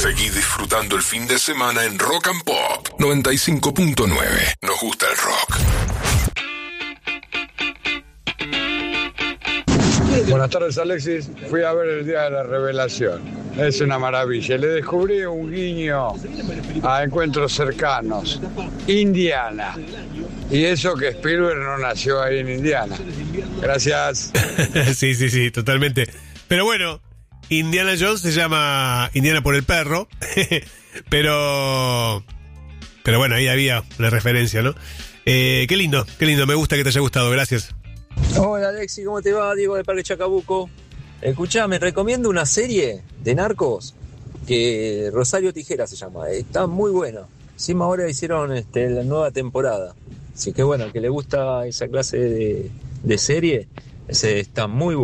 Seguí disfrutando el fin de semana en Rock and Pop 95.9. Nos gusta el rock. Buenas tardes, Alexis. Fui a ver el Día de la Revelación. Es una maravilla. Le descubrí un guiño a encuentros cercanos. Indiana. Y eso que Spielberg no nació ahí en Indiana. Gracias. Sí, totalmente. Pero bueno, Indiana Jones se llama Indiana por el perro. Pero bueno, ahí había una referencia, ¿no? Qué lindo. Me gusta que te haya gustado. Gracias. Hola Alexi, ¿cómo te va? Diego del Parque Chacabuco. Escuchame, recomiendo una serie de narcos que Rosario Tijeras se llama. Está muy buena. Encima ahora hicieron la nueva temporada. Así que bueno, que le gusta esa clase de serie, está muy buena.